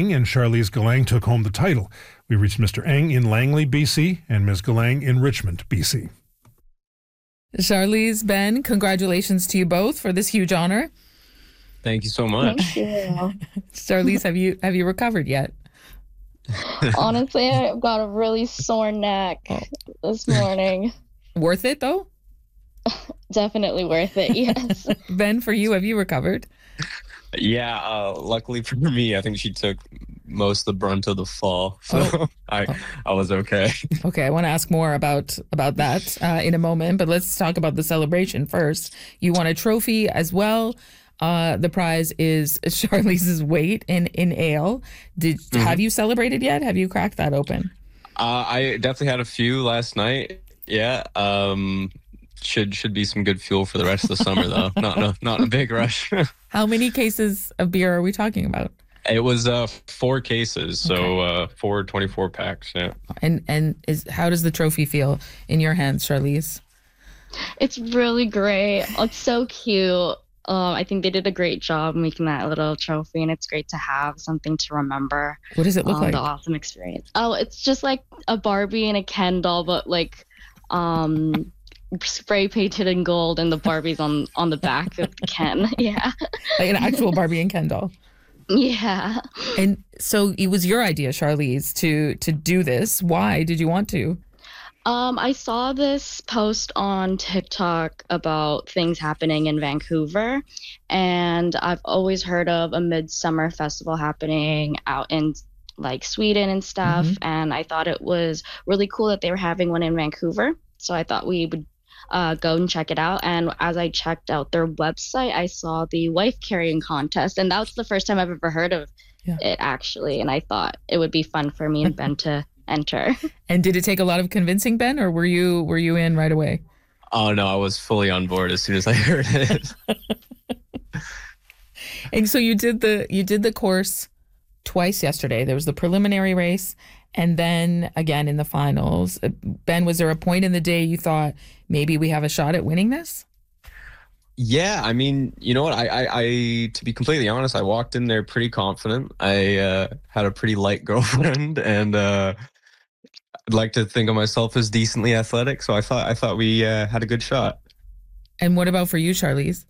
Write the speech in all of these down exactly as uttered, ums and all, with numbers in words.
Eng and Charlize Galang took home the title. We reached Mister Eng in Langley, B C, and Miz Galang in Richmond, B C. Charlize, Ben, congratulations to you both for this huge honor. Thank you so much. Thank you. Charlize, have you have you recovered yet? Honestly, I've got a really sore neck Oh. this morning. Worth it though? Definitely worth it, yes. Ben, for you, have you recovered? Yeah, uh, luckily for me, I think she took most of the brunt of the fall, so Oh. I Oh. I was okay. Okay, I want to ask more about about that uh, in a moment, but let's talk about the celebration first. You won a trophy as well. Uh, the prize is Charlize's weight in, in ale. Did Mm-hmm. have you celebrated yet? Have you cracked that open? Uh, I definitely had a few last night. Yeah, um, should should be some good fuel for the rest of the summer though. Not no, not in a big rush. How many cases of beer are we talking about? It was uh four cases, so Okay. uh four twenty-four packs. Yeah. And and is how does the trophy feel in your hands, Charlize? It's really great. It's so cute. Um, I think they did a great job making that little trophy, and it's great to have something to remember What does it look um, like? the awesome experience. Oh, it's just like a Barbie and a Ken doll, but like um, spray painted in gold, and the Barbie's on on the back of the Ken. Yeah, Like an actual Barbie and Ken doll. yeah. And so it was your idea, Charlize, to to do this. Why did you want to? Um, I saw this post on TikTok about things happening in Vancouver, and I've always heard of a midsummer festival happening out in like Sweden and stuff, Mhm. and I thought it was really cool that they were having one in Vancouver. So I thought we would uh, go and check it out. And as I checked out their website, I saw the wife carrying contest, and that was the first time I've ever heard of Yeah. it actually. And I thought it would be fun for me and Ben to enter. And did it take a lot of convincing, Ben, or were you were you in right away? Oh no, I was fully on board as soon as I heard it. And so you did the you did the course twice yesterday. There was the preliminary race, and then again in the finals. Uh, Ben, was there a point in the day you thought maybe we have a shot at winning this? Yeah, I mean, you know what? I, I, I, to be completely honest, I walked in there pretty confident. I uh, had a pretty light girlfriend, and uh, I'd like to think of myself as decently athletic. So I thought, I thought we uh, had a good shot. And what about for you, Charlize?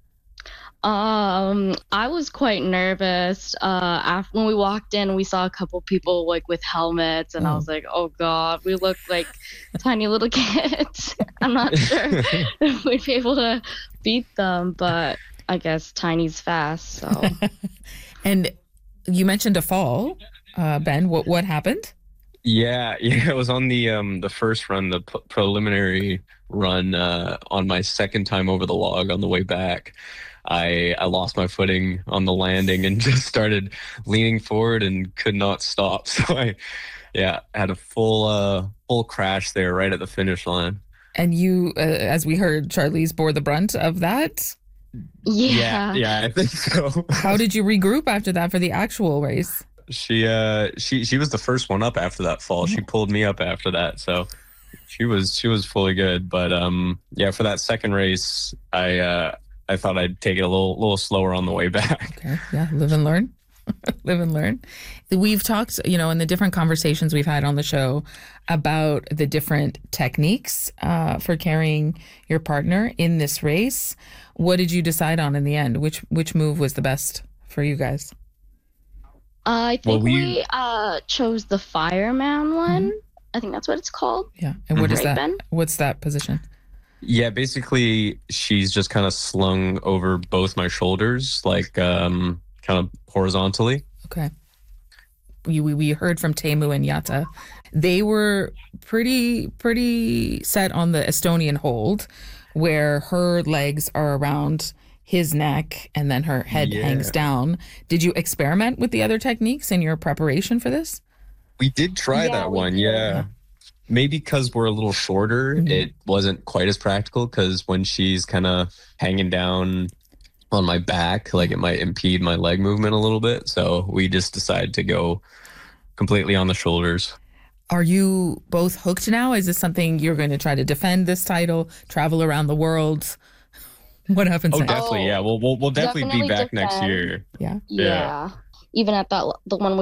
Um, I was quite nervous. Uh, after when we walked in, we saw a couple people like with helmets, and I Oh. was like, "Oh God, we look like tiny little kids." I'm not sure if we'd be able to beat them, but I guess tiny's fast. So And you mentioned a fall, uh, Ben. What what happened? Yeah, yeah, it was on the um the first run, the p- preliminary run, uh, on my second time over the log on the way back. I I lost my footing on the landing and just started leaning forward and could not stop. So I, yeah, had a full uh full crash there right at the finish line. And you, uh, as we heard, Charlize bore the brunt of that. yeah, yeah, yeah, I think so. How did you regroup after that for the actual race? She uh she she was the first one up after that fall. She pulled me up after that, so she was she was fully good. But um yeah, for that second race, I uh I thought I'd take it a little little slower on the way back. Okay, yeah, live and learn. Live and learn. We've talked, you know, in the different conversations we've had on the show about the different techniques uh, for carrying your partner in this race. What did you decide on in the end? Which which move was the best for you guys? I Well, think we- we uh chose the fireman one. I think that's what it's called. Yeah, and what is Right, that? Ben? What's that position? Yeah, basically she's just kind of slung over both my shoulders, like um kind of horizontally. Okay. We, we we heard from Teemu and Yata. They were pretty pretty set on the Estonian hold, where her legs are around his neck and then her head Yeah. hangs down. Did you experiment with the other techniques in your preparation for this? We did try Yeah, that we one, did. yeah. Maybe because we're a little shorter, Mhm. it wasn't quite as practical because when she's kind of hanging down on my back, like it might impede my leg movement a little bit. So we just decided to go completely on the shoulders. Are you both hooked now? Is this something you're going to try to defend this title, travel around the world? What happens Oh, next? definitely. Yeah. We'll, we'll, we'll definitely, Definitely be back next defend. year. Yeah. Yeah. Yeah. Even at that the one